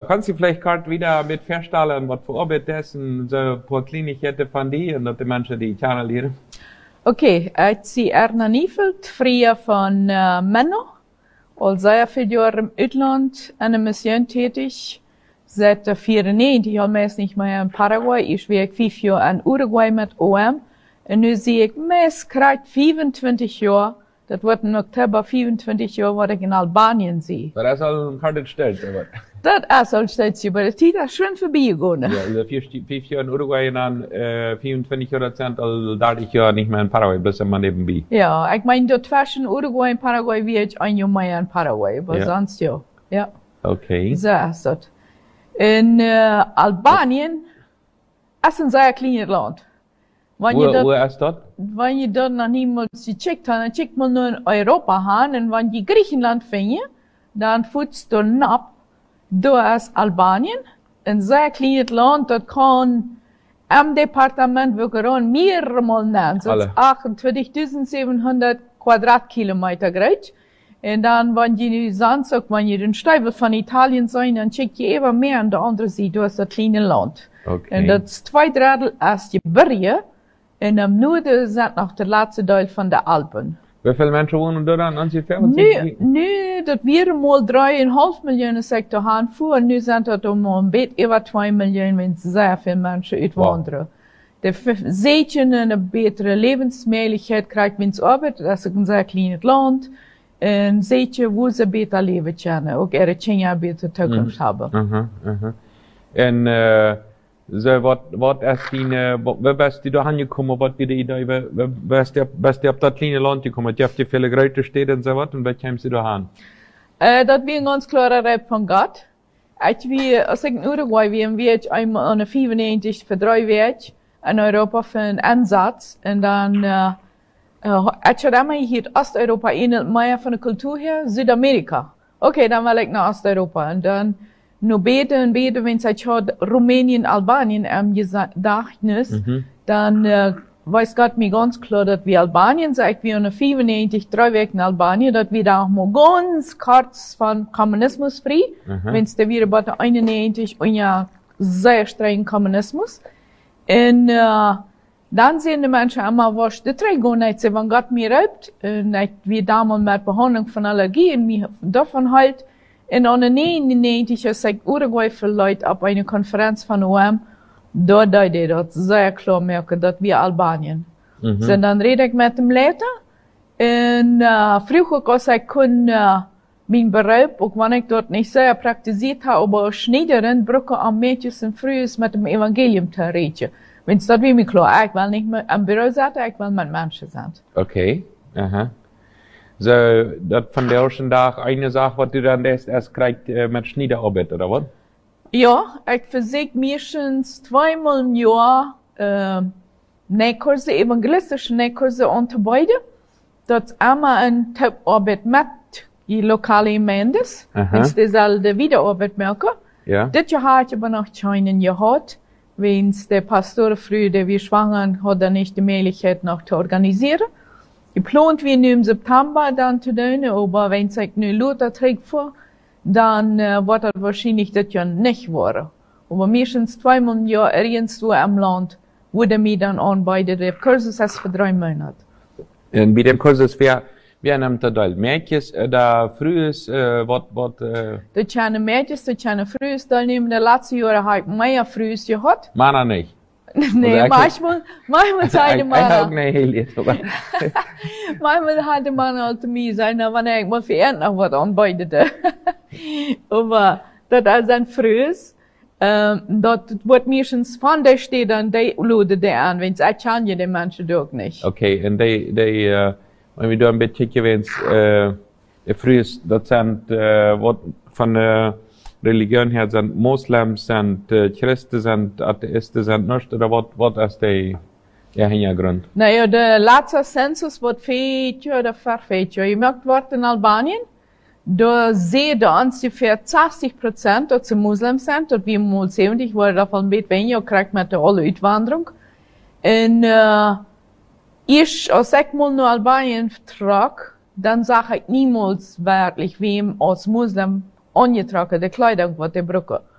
kannst du vielleicht gerade wieder mit verstellen, was für Arbeit das und so ein paar Kleinigkeiten von dir und dass die Menschen die channelieren? Okay, ich zie Erna Nieveld, früher von Menno, al sehr viele Jahre im Ausland an der Mission tätig. Seit 94 al meest nicht mehr in Paraguay. Ich werk 5 Jahre in Uruguay mit OM. Und nu zie ik meest krijgt 25 Jahre. Dat wordt in Oktober 25 Jahre, wat ik in Albanien zie. Das ist also ein hartes Stell, aber. Dat is al steeds, aber die Zeit ist schön vorbeigegangen. Ja, also 5 Jahre in Uruguay und dann 24 Jahre sind, also 30 Jahre nicht mehr in Paraguay, bis immer nebenbei. Ja, ich meine, dort zwischen Uruguay und Paraguay wie ich ein Jahr mehr in Paraguay, aber Ja. sonst ja. Ja, Okay. so ist das. In Albanien ist ein sehr kleines Land. Wo ist das? Wenn je dort noch niemals gecheckt habt, dann checkt man nur in Europa hin. Und wenn je Griechenland findet, dann futzt du ab. Da ist Albanien, ein sehr kleines Land, das kann im Departement wirklich mehrere Mal nennen. So Alle. 28.700 Quadratkilometer groß. Und dann, wenn je sonst auch, wenn je den Steivel von Italien sein, dann checkt je immer mehr an der anderen Seite, da ist das kleine Land. Okay. Und das zweite Drittel ist die Berge. Und am Norden sind noch der letzte Teil von der Alpen. Wie viele Menschen wohnen da dann ungefähr? Nu, dat wir mal 3,5 Millionen Sektor haben vor, und nu sind das ein bisschen über 2 Millionen, wenn sehr viele Menschen uitwandern. De Zeetjen eine bessere Lebensmöglichkeit kriegt, wenn sie arbeiten, das ist ein sehr kleines Land. Ein Zeetje, wo sie besser leben können, auch ihre Kinder bessere Zukunft haben. Und, so, was ist deine, wie bist du da angekommen, was die Idee, bist du auf das kleine Land gekommen, du hast die viele große Städte und so was, und wie kommst du da an? Das war ein ganz klarer Rap von Gott. Als ich in Uruguay war ich einmal an 95 für 3 Wochen in Europa für einen Einsatz, und dann, ich hatte immer hier Osteuropa ähnelt mehr von der Kultur her, Südamerika. Okay, dann war ich nach Osteuropa, und dann, nur beten und beten, wenn ich hat Rumänien, Albanien am Gedächtnis, dann weiß Gott mir ganz klar, dass wir Albanien, seit wir in 95, 3 Wochen in Albanien, dass wir da auch mal ganz kurz von Kommunismus frei, wenn es da wieder bei 91 und ja sehr strengen Kommunismus. Und dann sehen die Menschen immer, was die Träger nicht, wenn Gott mir raubt, nicht wie damals mit Behandlung von Allergien, mir davon halt. In 1999 ist ich Uruguay für Leute auf einer Konferenz von OM, dort die das sehr klar merken, dass wir Albanien. So, dann rede ich mit dem Leiter, und früher, als ich mein Beruf, auch wenn ich dort nicht sehr praktiziert habe, aber Schneiderin, brauche am Mädchen und frühes mit dem Evangelium zu reden. Wenn es das wie mir klar, ich will nicht mehr am Büro sein, ich will mit Menschen sein. Okay, So, das von der ersten Tag eine Sache, was du dann erst kriegst mit Schneiderarbeit, oder was? Ja, ich versuche meistens 2-mal im Jahr Nähkurse, evangelistische Nähkurse anzubieten. Das ist immer eine Top-Arbeit mit die lokalen Gemeinden, wenn sie dieselbe Wiederarbeit merken. Ja. Das Jahr habe ich aber noch keinen gehabt, wenn der Pastor früher, der wir schwanger, hat er nicht die Möglichkeit noch zu organisieren. Geplant wir nur im September dann zu tun, aber wenn sich nur Luther trägt vor, dann wird das wahrscheinlich das Jahr nicht werden. Aber meistens 2-mal im Jahr irgendwo im Land wurde mir dann anbieten. Der Kurs ist für 3 Monate. Und bei dem Kurs ist wer nimmt da teil? Mädchen, da frühes, was? Da können Mädchen, da können frühes teilnehmen. Die letzten Jahre habe ich mehr frühes gehabt. Männer nicht. Nee, manchmal seine Männer. Auch nicht heel aber. Manchmal hatte man halt mir sein, wenn ich mal für ihn noch was anbietete. Aber das ist ein frühes. Dort wird meistens von der Städte an, die luden die an, wenn es kann ja die Menschen doch nicht. Okay, und wenn wir da ein bisschen gewinnt, frühes, das sind, was von der Religion her sind Moslems, sind Christen, sind Atheisten, sind nicht, oder was ist der Hintergrund? Naja, der letzte Census wird 4 oder 5 Jahre gemacht worden in Albanien. Da sehen ungefähr 60%, dass sie Muslims sind, dass wir mal 70 waren davon ein bisschen weniger, kriegt man da alle Uitwanderung. Und als ich mal nach Albanien trage, dann sage ich niemals wirklich, wem als Muslim angetragen, die Kleidung, was die brauchen.